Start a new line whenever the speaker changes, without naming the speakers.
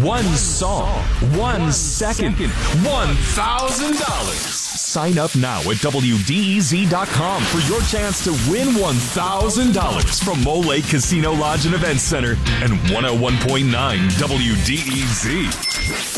one song, 1 second, $1,000. Sign up now at WDEZ.com for your chance to win $1,000 from Mole Lake Casino Lodge and Events Center and 101.9 WDEZ.